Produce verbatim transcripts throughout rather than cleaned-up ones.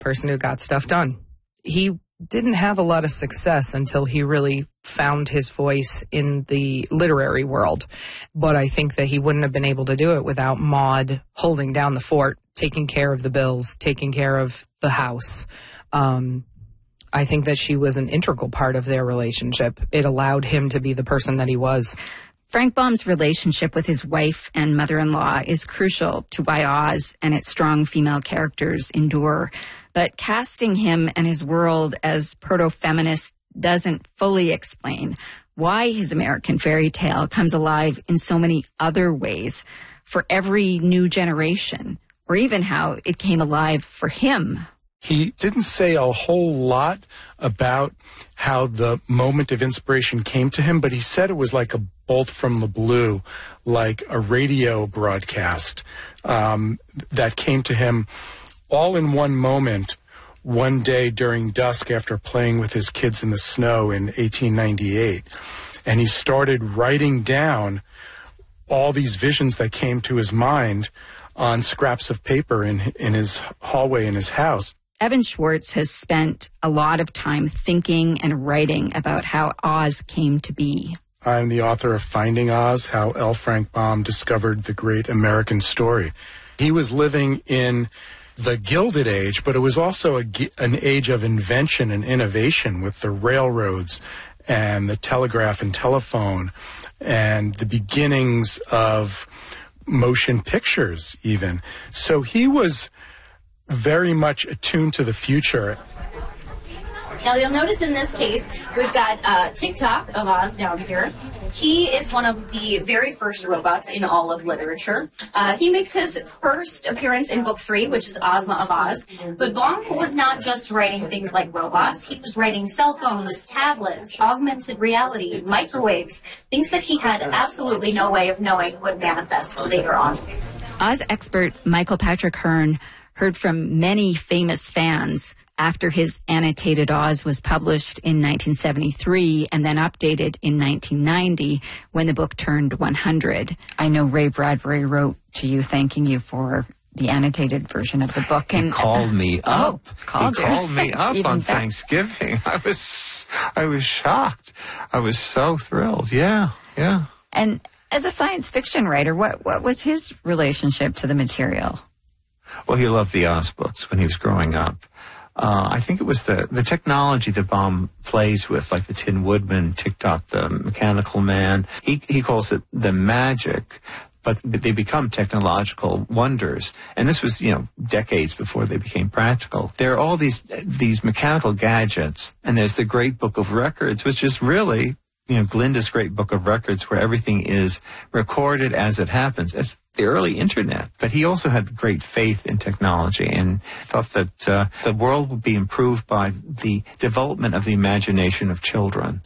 person who got stuff done. He didn't have a lot of success until he really found his voice in the literary world. But I think that he wouldn't have been able to do it without Maud holding down the fort, taking care of the bills, taking care of the house. Um, I think that she was an integral part of their relationship. It allowed him to be the person that he was. Frank Baum's relationship with his wife and mother-in-law is crucial to why Oz and its strong female characters endure. But casting him and his world as proto-feminist doesn't fully explain why his American fairy tale comes alive in so many other ways for every new generation, or even how it came alive for him. He didn't say a whole lot about how the moment of inspiration came to him, but he said it was like a bolt from the blue, like a radio broadcast um, that came to him all in one moment, one day during dusk after playing with his kids in the snow in eighteen ninety-eight. And he started writing down all these visions that came to his mind on scraps of paper in in his hallway in his house. Evan Schwartz has spent a lot of time thinking and writing about how Oz came to be. I'm the author of Finding Oz, How L. Frank Baum Discovered the Great American Story. He was living in the Gilded Age, but it was also a, an age of invention and innovation with the railroads and the telegraph and telephone and the beginnings of motion pictures even. So he was very much attuned to the future. Now, you'll notice in this case, we've got uh, Tick-Tock of Oz down here. He is one of the very first robots in all of literature. Uh, he makes his first appearance in book three, which is Ozma of Oz. But Baum was not just writing things like robots. He was writing cell phones, tablets, augmented reality, microwaves, things that he had absolutely no way of knowing would manifest later on. Oz expert Michael Patrick Hearn heard from many famous fans after his annotated Oz was published in nineteen seventy-three and then updated in nineteen ninety when the book turned one hundred. I know Ray Bradbury wrote to you thanking you for the annotated version of the book. And, he called me uh, up. Oh, called he you. called me up Even on better. Thanksgiving. I was, I was shocked. I was so thrilled. Yeah, yeah. And as a science fiction writer, what, what was his relationship to the material? Well, he loved the Oz books when he was growing up. Uh, I think it was the, the technology that Baum plays with, like the Tin Woodman, Tick-Tock, the Mechanical Man. He, he calls it the magic, but they become technological wonders. And this was, you know, decades before they became practical. There are all these, these mechanical gadgets, and there's the Great Book of Records, which is really, you know, Glinda's Great Book of Records, where everything is recorded as it happens. It's the early internet. But he also had great faith in technology and thought that uh, the world would be improved by the development of the imagination of children.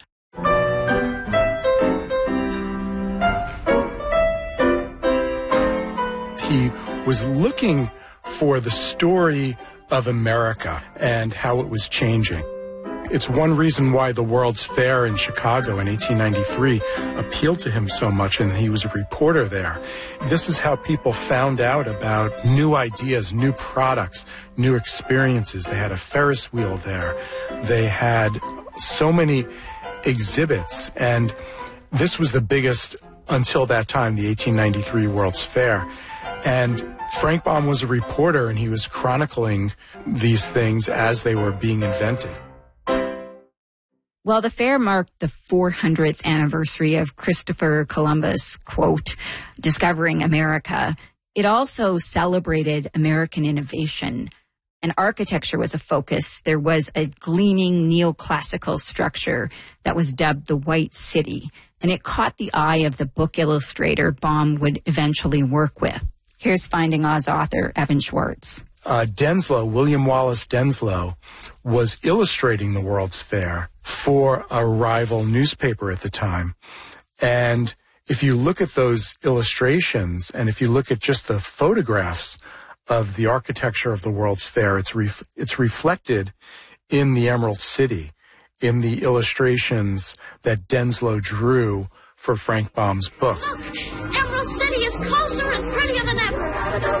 He was looking for the story of America and how it was changing. It's one reason why the World's Fair in Chicago in eighteen ninety-three appealed to him so much, and he was a reporter there. This is how people found out about new ideas, new products, new experiences. They had a Ferris wheel there. They had so many exhibits, and this was the biggest until that time, the eighteen ninety-three World's Fair. And Frank Baum was a reporter, and he was chronicling these things as they were being invented. Well, the fair marked the four hundredth anniversary of Christopher Columbus, quote, discovering America. It also celebrated American innovation, and architecture was a focus. There was a gleaming neoclassical structure that was dubbed the White City, and it caught the eye of the book illustrator Baum would eventually work with. Here's Finding Oz author Evan Schwartz. Uh, Denslow, William Wallace Denslow, was illustrating the World's Fair for a rival newspaper at the time. And if you look at those illustrations, and if you look at just the photographs of the architecture of the World's Fair, it's ref- it's reflected in the Emerald City, in the illustrations that Denslow drew for Frank Baum's book. Look, Emerald City is closer and prettier than ever.